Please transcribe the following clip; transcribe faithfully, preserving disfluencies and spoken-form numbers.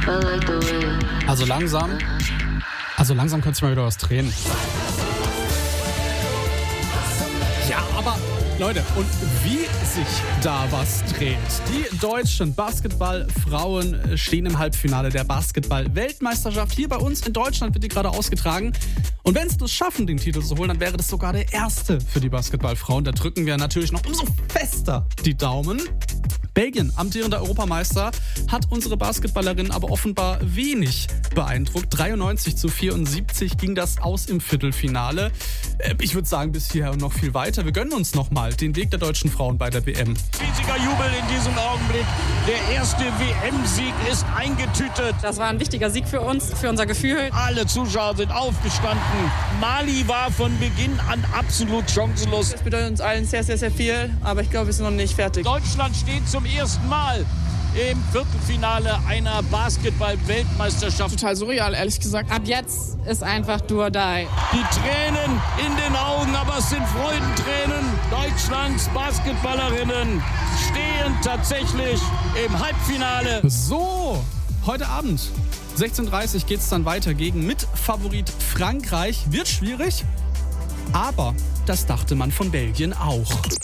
Also langsam, also langsam könnte ich mal wieder was drehen. Ja, aber Leute, und wie sich da was dreht. Die deutschen Basketballfrauen stehen im Halbfinale der Basketball-Weltmeisterschaft. Hier bei uns in Deutschland wird die gerade ausgetragen. Und wenn sie es schaffen, den Titel zu holen, dann wäre das sogar der erste für die Basketballfrauen. Da drücken wir natürlich noch umso fester die Daumen. Belgien, amtierender Europameister, hat unsere Basketballerin aber offenbar wenig beeindruckt. dreiundneunzig zu vierundsiebzig ging das aus im Viertelfinale. Ich würde sagen, bis hierher und noch viel weiter. Wir gönnen uns nochmal den Weg der deutschen Frauen bei der W M. Riesiger Jubel in diesem Augenblick. Der erste W M-Sieg ist eingetütet. Das war ein wichtiger Sieg für uns, für unser Gefühl. Alle Zuschauer sind aufgestanden. Mali war von Beginn an absolut chancenlos. Das bedeutet uns allen sehr, sehr, sehr viel, aber ich glaube, wir sind noch nicht fertig. Deutschland steht zum ersten Mal im Viertelfinale einer Basketball-Weltmeisterschaft. Total surreal, ehrlich gesagt. Ab jetzt ist einfach do or die. Die Tränen in den Augen, aber es sind Freudentränen. Deutschlands Basketballerinnen stehen tatsächlich im Halbfinale. So, heute Abend, sechzehn Uhr dreißig geht es dann weiter gegen Mitfavorit Frankreich. Wird schwierig, aber das dachte man von Belgien auch.